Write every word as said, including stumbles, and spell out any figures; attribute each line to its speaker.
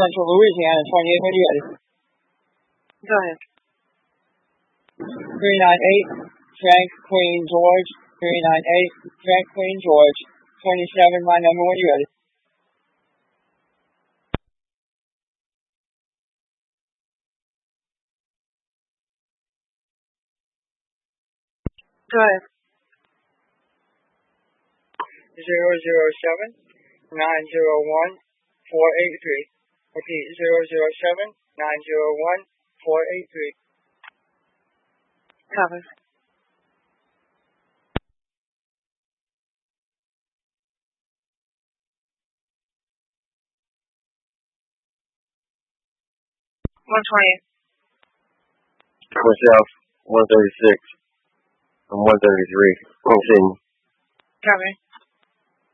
Speaker 1: Central Louisiana, twenty-eight when you're ready.
Speaker 2: Go ahead.
Speaker 1: three nine eight, Frank Queen George, three nine eight, Frank Queen George, twenty-seven, my number when you're ready.
Speaker 2: Go ahead.
Speaker 1: zero zero seven, nine zero one, four eight three. Repeat, zero zero seven, nine zero one, four eight three.
Speaker 2: Copy. one twenty.
Speaker 3: Myself, one thirty-six. I'm one thirty-three. Continue.
Speaker 2: Copy.